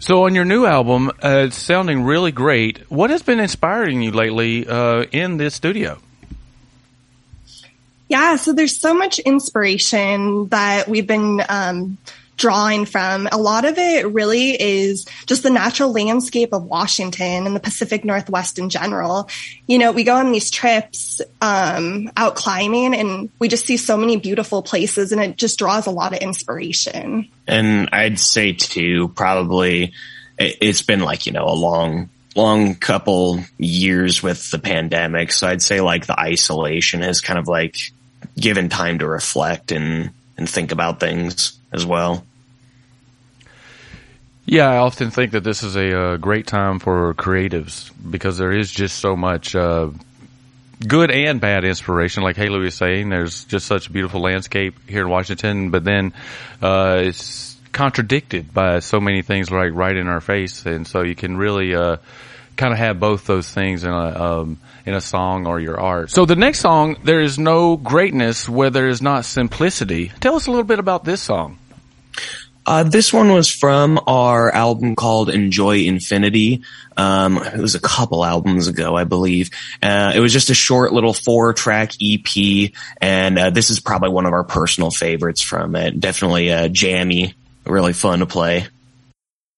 So on your new album, it's sounding really great. What has been inspiring you lately in this studio? Yeah, so there's so much inspiration that we've been drawing from. A lot of it really is just the natural landscape of Washington and the Pacific Northwest in general. You know, we go on these trips out climbing and we just see so many beautiful places, and it just draws a lot of inspiration. And I'd say too, probably it's been like, you know, a long couple years with the pandemic. So I'd say like the isolation has kind of like given time to reflect and think about things as well. Yeah, I often think that this is a great time for creatives because there is just so much good and bad inspiration. Like Haley was saying, there's just such a beautiful landscape here in Washington, but then it's contradicted by so many things like right in our face. And so you can really kind of have both those things in a song or your art. So the next song, There Is No Greatness Where There Is Not Simplicity. Tell us a little bit about this song. This one was from our album called Enjoy Infinity. It was a couple albums ago, I believe. It was just a short little 4-track EP, and this is probably one of our personal favorites from it. Definitely jammy, really fun to play.